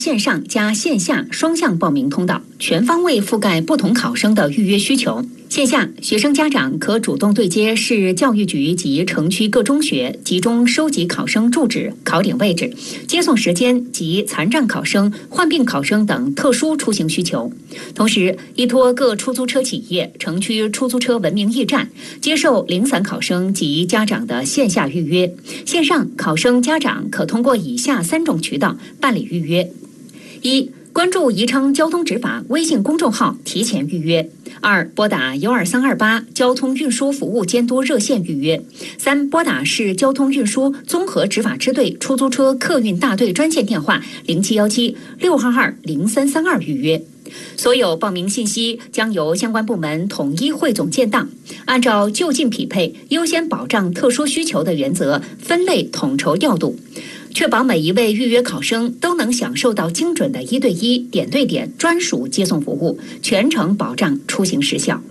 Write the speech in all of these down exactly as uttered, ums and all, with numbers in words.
线上加线下双向报名通道，全方位覆盖不同考生的预约需求。线下，学生家长可主动对接市教育局及城区各中学，集中收集考生住址、考点位置、接送时间及残障考生、患病考生等特殊出行需求。同时，依托各出租车企业、城区出租车文明驿站，接受零散考生及家长的线下预约。线上，考生家长可通过以下三种渠道办理预约：一、关注宜昌交通执法微信公众号提前预约；二、拨打幺二三二八交通运输服务监督热线预约；三、拨打市交通运输综合执法支队出租车客运大队专线电话零七幺七六二二零三三二预约。所有报名信息将由相关部门统一汇总建档，按照就近匹配、优先保障特殊需求的原则分类统筹调度，确保每一位预约考生都能享受到精准的一对一、点对点专属接送服务，全程保障出行时效。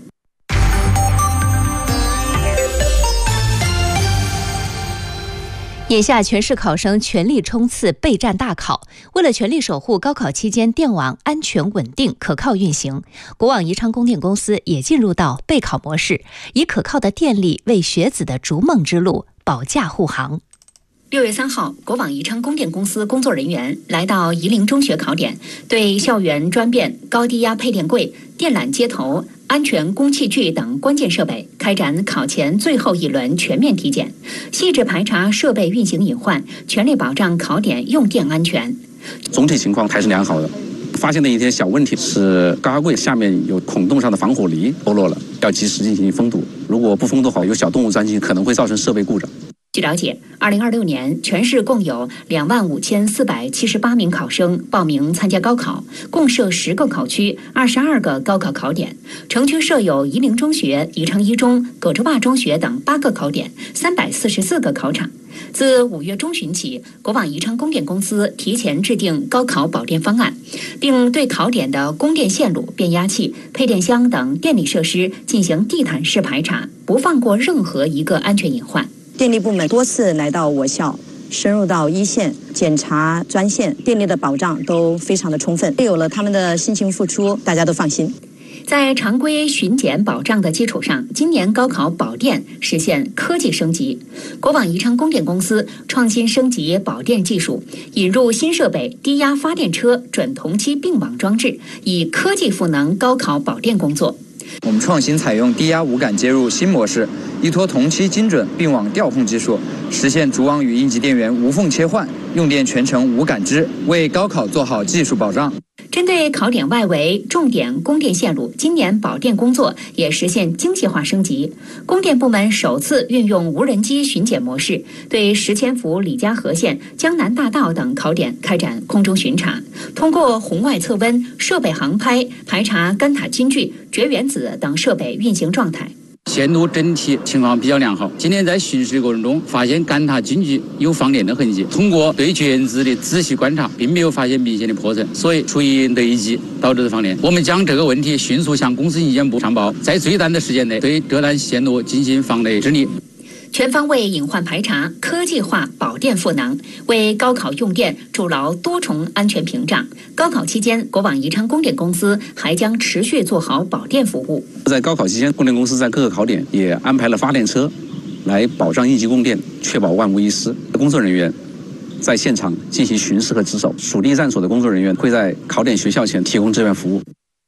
眼下，全市考生全力冲刺备战大考。为了全力守护高考期间电网安全稳定可靠运行，国网宜昌供电公司也进入到备考模式，以可靠的电力为学子的逐梦之路保驾护航。 六月三号，国网宜昌供电公司工作人员来到夷陵中学考点，对校园专变、高低压配电柜、电缆接头、安全供气具等关键设备开展考前最后一轮全面体检，细致排查设备运行隐患，全力保障考点用电安全。 总体情况还是良好的。发现的一些小问题是高压柜下面有孔洞上的防火泥脱落了，要及时进行封堵。如果不封堵好，有小动物钻进去，可能会造成设备故障。 据了解，二零二六年全市共有两万五千四百七十八名考生报名参加高考，共设十个考区、二十二个高考考点。城区设有夷陵中学、宜昌一中、葛洲坝中学等八个考点，三百四十四个考场。自五月中旬起，国网宜昌供电公司提前制定高考保电方案，并对考点的供电线路、变压器、配电箱等电力设施进行地毯式排查，不放过任何一个安全隐患。 电力部门多次来到我校，深入到一线检查专线，电力的保障都非常的充分。有了他们的辛勤付出，大家都放心。 在常规巡检保障的基础上，今年高考保电实现科技升级。国网宜昌供电公司创新升级保电技术，引入新设备低压发电车准同期并网装置，以科技赋能高考保电工作。 我们创新采用低压无感接入新模式，依托同期精准并网调控技术，实现主网与应急电源无缝切换，用电全程无感知，为高考做好技术保障。 针对考点外围重点供电线路，今年保电工作也实现精细化升级。供电部门首次运用无人机巡检模式，对石千府李家河县、江南大道等考点开展空中巡查，通过红外测温、设备航拍排查干塔金具、绝缘子等设备运行状态。 线路整体情况比较良好。今天在巡视过程中，发现干塔金具有放电的痕迹。通过对绝缘子的仔细观察，并没有发现明显的破损，所以出于累积导致的放电。我们将这个问题迅速向公司意见部上报，在最短的时间内对这段线路进行防雷治理。 全方位隐患排查，科技化保电赋能，为高考用电筑牢多重安全屏障。高考期间，国网宜昌供电公司还将持续做好保电服务。 在高考期间，供电公司在各个考点也安排了发电车，来保障应急供电，确保万无一失。工作人员在现场进行巡视和值守，属地站所的工作人员会在考点学校前提供志愿服务。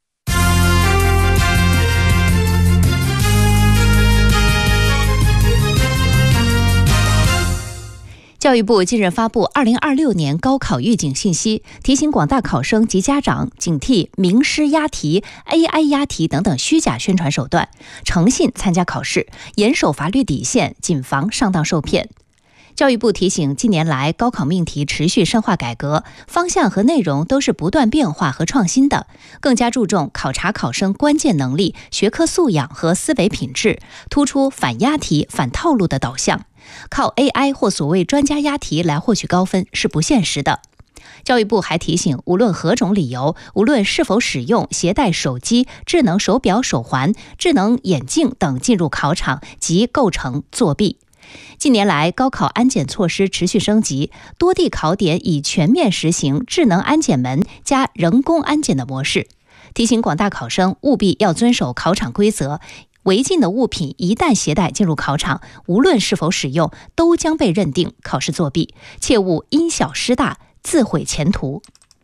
教育部近日发布二零二六年高考预警信息，提醒广大考生及家长警惕名师押题、A I 押题等等虚假宣传手段，诚信参加考试，严守法律底线，谨防上当受骗。教育部提醒，近年来高考命题持续深化改革，方向和内容都是不断变化和创新的，更加注重考察考生关键能力、学科素养和思维品质，突出反押题、反套路的导向。靠 A I 或所谓专家押题来获取高分是不现实的。教育部还提醒，无论何种理由，无论是否使用携带手机、智能手表、手环、智能眼镜等进入考场，即构成作弊。 近年来，高考安检措施持续升级，多地考点已全面实行智能安检门加人工安检的模式。提醒广大考生务必要遵守考场规则，违禁的物品一旦携带进入考场，无论是否使用，都将被认定考试作弊，切勿因小失大，自毁前途。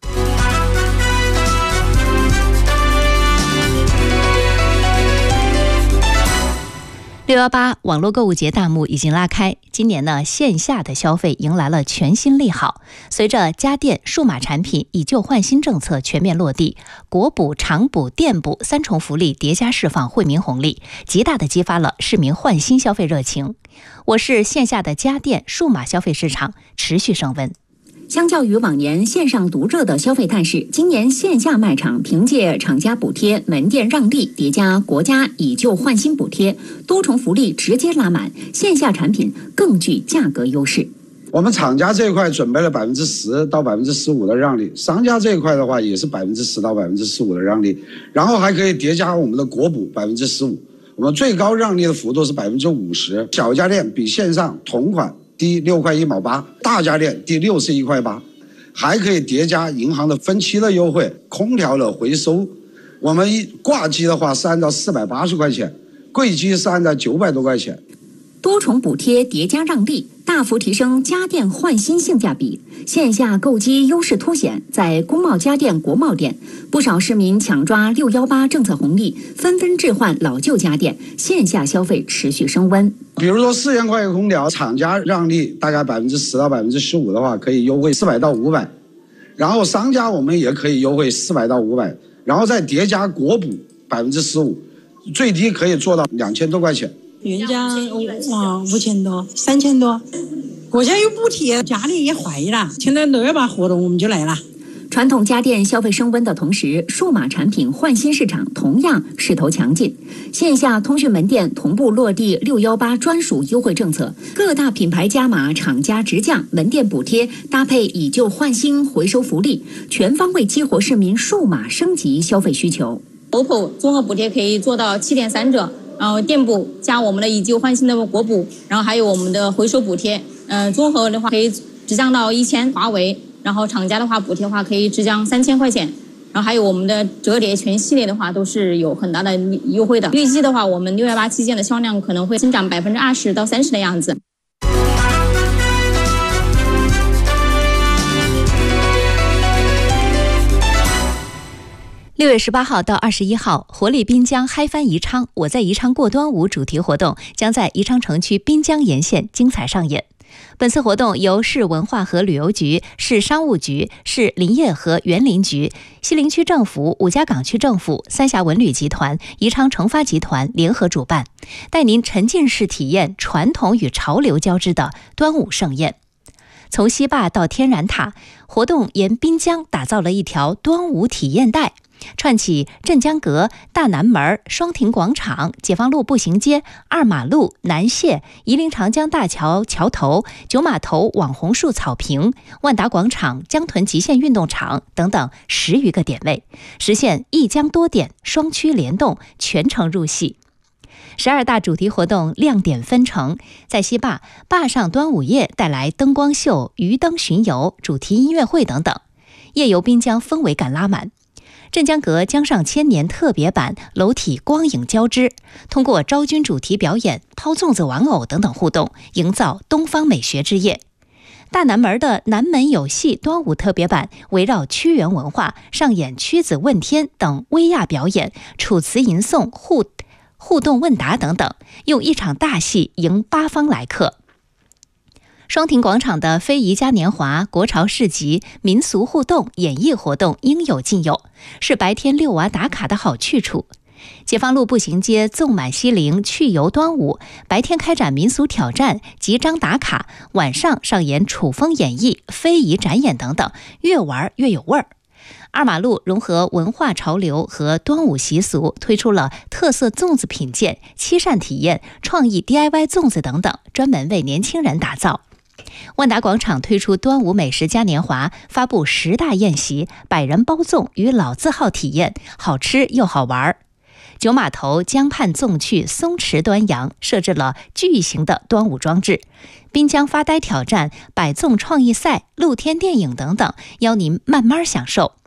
六幺八网络购物节大幕已经拉开，今年呢，线下的消费迎来了全新利好。随着家电、数码产品以旧换新政策全面落地，国补、厂补、店补三重福利叠加释放惠民红利，极大的激发了市民换新消费热情。我市线下的家电、数码消费市场持续升温。 相较于往年线上独热的消费态势，今年线下卖场凭借厂家补贴、门店让利叠加国家以旧换新补贴，多重福利直接拉满，线下产品更具价格优势。 我们厂家这一块准备了百分之十到百分之十五的让利，商家这一块的话也是百分之十到百分之十五的让利，然后还可以叠加我们的国补百分之十五，我们最高让利的幅度是百分之五十。小家电比线上同款低六块一毛八，大家电低六十一块八，还可以叠加银行的分期的优惠，空调的回收，我们挂机的话是按照四百八十块钱，柜机是按照九百多块钱。 多重补贴叠加让利，大幅提升家电换新性价比，线下购机优势凸显。在工贸家电国贸店，不少市民抢抓六幺八政策红利，纷纷置换老旧家电，线下消费持续升温。 比如说四千块的空调，厂家让利大概百分之十到百分之十五的话，可以优惠四百到五百，然后商家我们也可以优惠四百到五百，然后再叠加国补百分之十五，最低可以做到两千多块钱。 原价哇五千多、三千多，国家有补贴，家里也坏了。现在六幺八活动我们就来了。 传统家电消费升温的同时，数码产品换新市场同样势头强劲。线下通讯门店同步落地六幺八专属优惠政策，各大品牌加码，厂家直降，门店补贴搭配以旧换新回收福利，全方位激活市民数码升级消费需求。 O P O 综合补贴可以做到七点三折。然后店补加我们的以旧换新的国补，然后还有我们的回收补贴，嗯、呃，综合的话可以直降到一千。华为，然后厂家的话补贴的话可以直降三千块钱，然后还有我们的折叠全系列的话都是有很大的优惠的。预计的话，我们六幺八期间的销量可能会增长百分之二十到三十的样子。 六月十八号到二十一号，活力滨江嗨翻宜昌，我在宜昌过端午主题活动将在宜昌城区滨江沿线精彩上演。本次活动由市文化和旅游局、市商务局、市林业和园林局、西陵区政府、五家港区政府、三峡文旅集团、宜昌成发集团联合主办，带您沉浸式体验传统与潮流交织的端午盛宴。从西坝到天然塔，活动沿滨江打造了一条端午体验带，串起镇江阁、大南门、双亭广场、解放路步行街、二马路、南榭、夷陵长江大桥桥头、九码头网红树草坪、万达广场、江屯极限运动场等等十余个点位，实现一江多点、双区联动，全程入戏。十二大主题活动亮点纷呈，在西坝，坝上端午夜带来灯光秀、鱼灯巡游、主题音乐会等等，夜游滨江氛围感拉满。镇江阁江上千年特别版楼体光影交织，通过昭君主题表演、抛粽子玩偶等等互动，营造东方美学之夜。大南门的南门有戏端午特别版围绕屈原文化上演屈子问天等威亚表演，楚辞吟诵、互互动问答等等，用一场大戏迎八方来客。双亭广场的非遗嘉年华、国潮市集、民俗互动、演艺活动应有尽有，是白天遛娃打卡的好去处。解放路步行街纵满西陵去游端午，白天开展民俗挑战、集章打卡，晚上上演楚风演绎、非遗展演等等，越玩越有味儿。二马路融合文化潮流和端午习俗，推出了特色粽子品鉴、七扇体验、创意 D I Y 粽子等等，专门为年轻人打造。万达广场推出端午美食嘉年华，发布十大宴席、百人包粽与老字号体验，好吃又好玩。 九码头江畔纵趣松池端阳设置了巨型的端午装置，滨江发呆挑战、百纵创意赛、露天电影等等，邀您慢慢享受。